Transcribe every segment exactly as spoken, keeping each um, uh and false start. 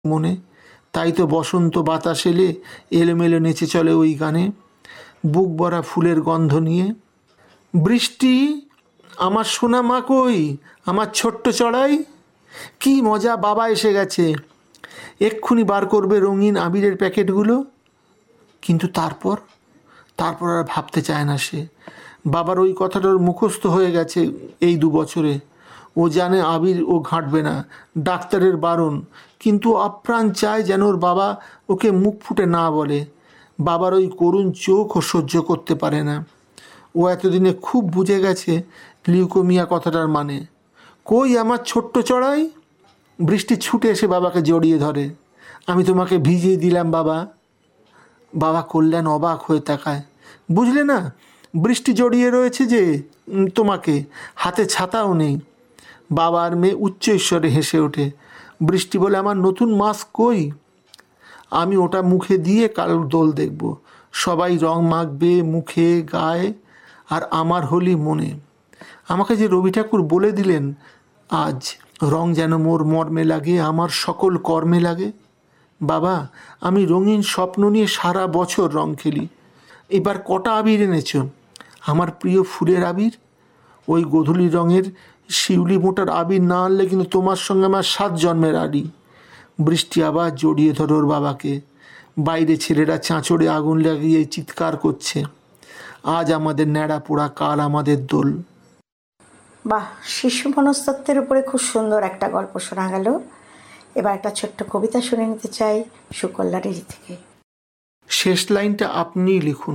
মনে। তাই তো বসন্ত বাতাস এলে এলোমেলো নেচে চলে ওই গানে, বুক ভরা ফুলের গন্ধ নিয়ে। বৃষ্টি, আমার সোনা মা কই, আমার ছোট্ট চড়াই, কি মজা, বাবা এসে গেছে, এক্ষুনি বার করবে রঙিন আবিরের প্যাকেটগুলো। কিন্তু তারপর তারপর আর ভাবতে চায় না সে। বাবার ওই কথাটার মুখস্থ হয়ে গেছে এই দু বছরে। ও জানে আবির ও ঘাঁটবে না, ডাক্তারের বারণ, কিন্তু আপ্রাণ চায় যেন ওর বাবা ওকে মুখ ফুটে না বলে। বাবার ওই করুণ চোখ ও সহ্য করতে পারে না। ও এতদিনে খুব বুঝে গেছে লিউকোমিয়া কথাটার মানে। কই আমার ছোট্ট চড়াই? বৃষ্টি ছুটে এসে বাবাকে জড়িয়ে ধরে। আমি তোমাকে ভিজিয়ে দিলাম বাবা। বাবা কল্যাণ অবাক হয়ে তাকায়। বুঝলে না, বৃষ্টি জড়িয়ে রয়েছে যে তোমাকে, হাতে ছাতাও নেই। বাবা আর মেয়ে উচ্চ ঈশ্বরে হেসে ওঠে। বৃষ্টি বলে, আমার নতুন মাস্ক কই? আমি ওটা মুখে দিয়ে কাল দোল দেখব। সবাই রং মাখবে মুখে গায়ে, আর আমার হোলি মনে। আমাকে যে রবি ঠাকুর বলে দিলেন আজ, রং যেন মোর মর্মে লাগে, আমার সকল কর্মে লাগে। বাবা, আমি রঙিন স্বপ্ন নিয়ে সারা বছর রং খেলি। এবার কটা আবির এনেছ? আমার প্রিয় ফুলের আবির, ওই গোধূলি রঙের শিউলি মোটার আবির না আনলে কিন্তু তোমার সঙ্গে আমার সাত জন্মের আড়ি। বৃষ্টি আবার জড়িয়ে ধরো ওর বাবাকে। বাইরে ছেলেরা চাঁচড়ে আগুন লাগিয়ে চিৎকার করছে। আজ আমাদের ন্যাড়া পোড়া, কাল আমাদের দোল। বাহ, শিশু মনস্তত্ত্বের উপরে খুব সুন্দর একটা গল্প শোনা গেল। এবার একটা ছোট্ট কবিতা শুনে নিতে চাই সুকল্যাণের থেকে। শেষ লাইনটা আপনিই লিখুন।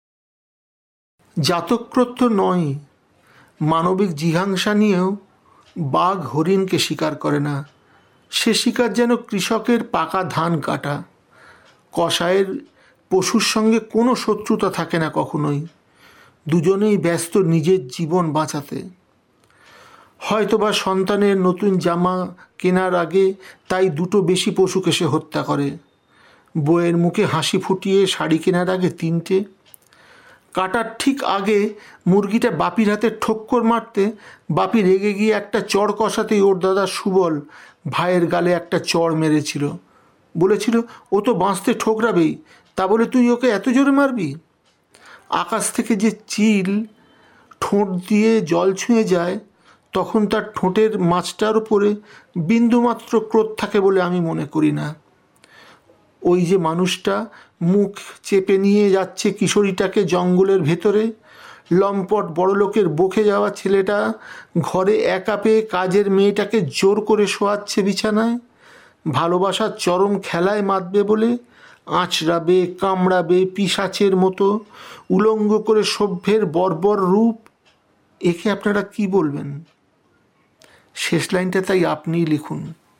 জাতকক্রত্য নয়, মানবিক জিঘাংসা নিয়েও বাঘ হরিণকে শিকার করে না। সে শিকার যেন কৃষকের পাকা ধান কাটা। কসাইয়ের পশুর সঙ্গে কোনো শত্রুতা থাকে না কখনোই। দুজনেই ব্যস্ত নিজের জীবন বাঁচাতে। হয়তোবা সন্তানের নতুন জামা কেনার আগে তাই দুটো বেশি পশুকে সে হত্যা করে। বইয়ের মুখে হাসি ফুটিয়ে শাড়ি কেনার আগে তিনটে। কাটার ঠিক আগে মুরগিটা বাপির হাতে ঠোক্কর মারতে বাপি রেগে গিয়ে একটা চড় কষাতেই ওর দাদা সুবল ভাইয়ের গালে একটা চড় মেরেছিল। বলেছিল, ও তো বাঁচতে ঠোকরাবেই, তা বলে তুই ওকে এত জোরে মারবি? আকাশ থেকে যে চিল ঠোঁট দিয়ে জল ছুঁয়ে যায়, তখন তার ঠোঁটের মাছটার উপরে বিন্দুমাত্র ক্রোধ থাকে বলে আমি মনে করি না। ওই যে মানুষটা মুখ চেপে নিয়ে যাচ্ছে কিশোরীটাকে জঙ্গলের ভেতরে, লম্পট বড়লোকের বকে যাওয়া ছেলেটা ঘরে একা পেয়ে কাজের মেয়েটাকে জোর করে শোয়াচ্ছে বিছানায়, ভালোবাসার চরম খেলায় মাতবে বলে আঁচড়াবে, কামড়াবে পিশাচের মতো, উলঙ্গ করে সভ্যের বর্বর রূপ। একে আপনারা কি বলবেন? শেষ লাইনটা তাই আপনিই লিখুন।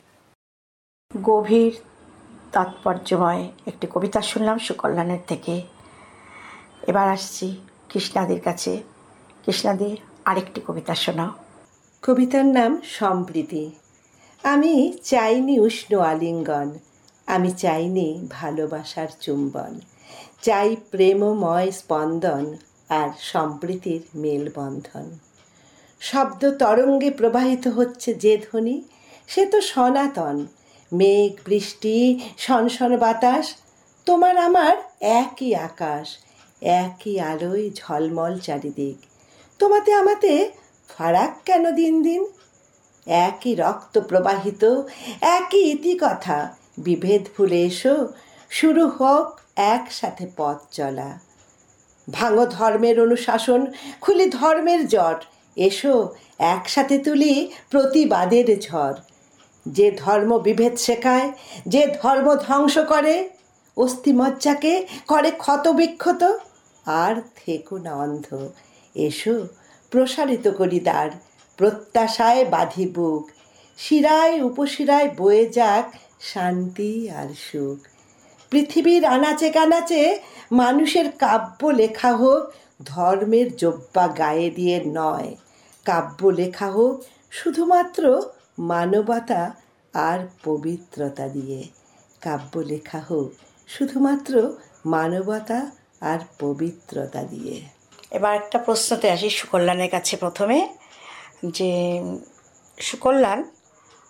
গভীর তাৎপর্যময় একটি কবিতা শুনলাম সুকল্যাণের থেকে। এবার আসছি কৃষ্ণাদির কাছে। কৃষ্ণাদি, আরেকটি কবিতা শোনাও। কবিতার নাম সম্প্রীতি। আমি চাইনি উষ্ণ আলিঙ্গন, আমি চাইনি ভালোবাসার চুম্বন, চাই প্রেমময় স্পন্দন আর সম্প্রীতির মেলবন্ধন। শব্দ তরঙ্গে প্রবাহিত হচ্ছে যে ধ্বনি, সে তো সনাতন। মেঘ, বৃষ্টি, শনশন বাতাস, তোমার আমার একই আকাশ, একই আলোয় ঝলমল চারিদিক। তোমাতে আমাতে ফারাক কেন দিন দিন? একই রক্ত প্রবাহিত, একই ইতিকথা, বিভেদ ভুলে এসো, শুরু হোক একসাথে পথ চলা। ভাঙো ধর্মের অনুশাসন, খুলি ধর্মের জট, এসো একসাথে তুলি প্রতিবাদের ঝড়। যে ধর্ম বিভেদ শেখায়, যে ধর্ম ধ্বংস করে, অস্থিমজ্জাকে করে ক্ষতবিক্ষত, আর থেকো না অন্ধ। এসো প্রসারিত করি দ্বার, প্রত্যাশায় বাঁধি বুক, শিরায় উপশিরায় বয়ে যাক শান্তি আর সুখ। পৃথিবীর আনাচে কানাচে মানুষের কাব্য লেখা হোক ধর্মের জব্বা গায়ে দিয়ে নয়, কাব্য লেখা হোক শুধুমাত্র মানবতা আর পবিত্রতা দিয়ে। কাব্য লেখা হোক শুধুমাত্র মানবতা আর পবিত্রতা দিয়ে। এবার একটা প্রশ্নতে আসি সুকল্যাণের কাছে প্রথমে, যে সুকল্যাণ,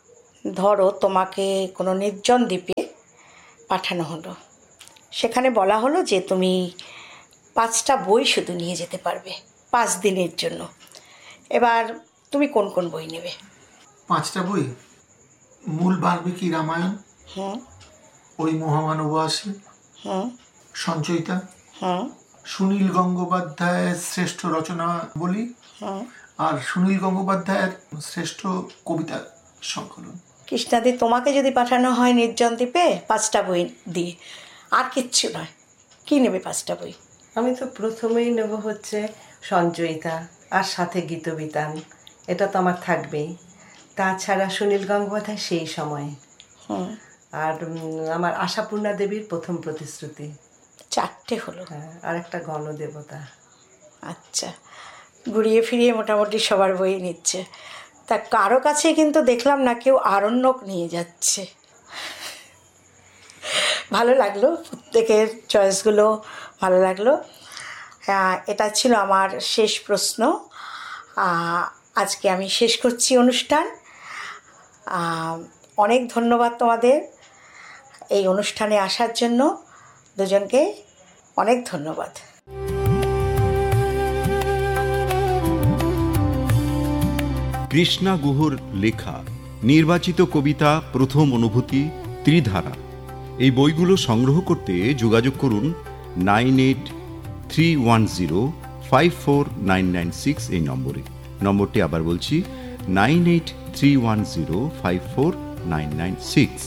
ধরো তোমাকে কোনো নির্জন দ্বীপে পাঠানো হলো, সেখানে বলা হলো যে তুমি পাঁচটা বই শুধু নিয়ে যেতে পারবে পাঁচ দিনের জন্য। এবার তুমি কোন কোন বই নেবে? পাঁচটা বই? মূল বাল্মীকি রামায়ণ, হুম ওই মহামানব আসে, হুম সঞ্চয়িতা, হুম সুনীল গঙ্গোপাধ্যায়ের শ্রেষ্ঠ রচনা বলি, হুম আর সুনীল গঙ্গোপাধ্যায়ের শ্রেষ্ঠ কবিতা সংকলন। কৃষ্ণাদি, তোমাকে যদি পাঠানো হয় নির্জন দ্বীপে পাঁচটা বই দিয়ে, আর কিচ্ছু নয়, কী নেবে পাঁচটা বই? আমি তো প্রথমেই নেব হচ্ছে সঞ্চয়িতা, আর সাথে গীতবিতান, এটা তো আমার থাকবেই। তাছাড়া সুনীল গঙ্গোপাধ্যায় সেই সময়, হুম আর উম, আমার আশাপূর্ণা দেবীর প্রথম প্রতিশ্রুতি, চারটে হলো। হ্যাঁ, আর একটা গণদেবতা। আচ্ছা, ঘুরিয়ে ফিরিয়ে মোটামুটি সবার বই নিচ্ছে। তা কারো কাছে কিন্তু দেখলাম না কেউ আরণ্যক নিয়ে যাচ্ছে। ভালো লাগলো, প্রত্যেকের চয়েসগুলো ভালো লাগলো। আহ, এটা ছিল আমার শেষ প্রশ্ন। আহ, আজকে আমি শেষ করছি অনুষ্ঠান। আহ, অনেক ধন্যবাদ তোমাদের এই অনুষ্ঠানে আসার জন্য, দুজনকে অনেক ধন্যবাদ। কৃষ্ণা গুহর লেখা নির্বাচিত কবিতা প্রথম অনুভূতি, ত্রিধারা, এই বইগুলো সংগ্রহ করতে যোগাযোগ করুন nine eight three one zero five four nine nine six এই নম্বরে। নম্বরটি আবার বলছি, nine eight three one zero five four nine nine six.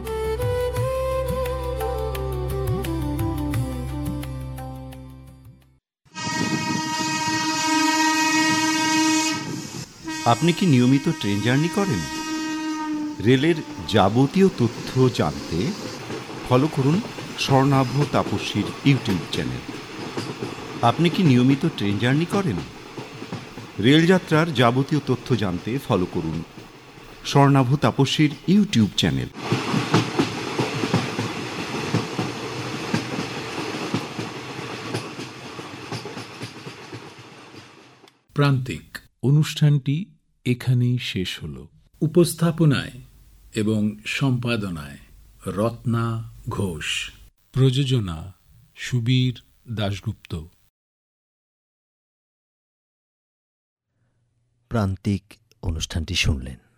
আপনি কি নিয়মিত ট্রেন জার্নি করেন? রেলের যাবতীয় তথ্য জানতে ফলো করুন স্বর্ণাভ তাপস্বীর ইউটিউব চ্যানেল। আপনি কি নিয়মিত ট্রেন জার্নি করেন? রেলযাত্রার যাবতীয় তথ্য জানতে ফলো করুন স্বর্ণাভ তাপস্বীর ইউটিউব চ্যানেল। প্রান্তিক অনুষ্ঠানটি এখানেই শেষ হল। উপস্থাপনায় এবং সম্পাদনায় রত্না ঘোষ, প্রযোজনা সুবীর দাশগুপ্ত। প্রান্তিক অনুষ্ঠানটি শুনলেন।